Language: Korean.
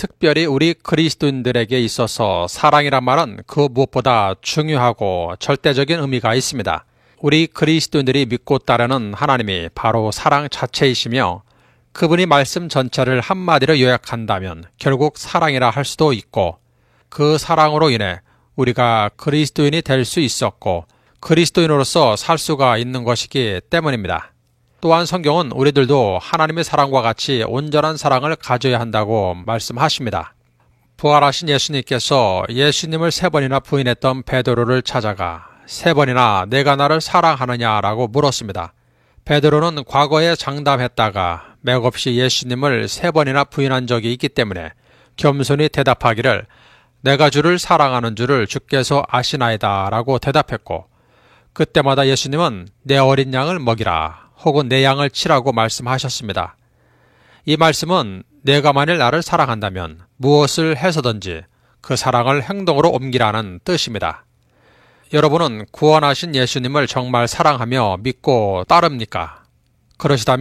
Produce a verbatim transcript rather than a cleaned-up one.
특별히 우리 그리스도인들에게 있어서 사랑이란 말은 그 무엇보다 중요하고 절대적인 의미가 있습니다. 우리 그리스도인들이 믿고 따르는 하나님이 바로 사랑 자체이시며 그분이 말씀 전체를 한마디로 요약한다면 결국 사랑이라 할 수도 있고 그 사랑으로 인해 우리가 그리스도인이 될 수 있었고 그리스도인으로서 살 수가 있는 것이기 때문입니다. 또한 성경은 우리들도 하나님의 사랑과 같이 온전한 사랑을 가져야 한다고 말씀하십니다. 부활하신 예수님께서 예수님을 세 번이나 부인했던 베드로를 찾아가 세 번이나 내가 나를 사랑하느냐라고 물었습니다. 베드로는 과거에 장담했다가 맥없이 예수님을 세 번이나 부인한 적이 있기 때문에 겸손히 대답하기를 내가 주를 사랑하는 줄을 주께서 아시나이다 라고 대답했고 그때마다 예수님은 내 어린 양을 먹이라 혹은 내 양을 치라고 말씀하셨습니다. 이 말씀은 내가 만일 나를 사랑한다면 무엇을 해서든지 그 사랑을 행동으로 옮기라는 뜻입니다. 여러분은 구원하신 예수님을 정말 사랑하며 믿고 따릅니까? 그러시다면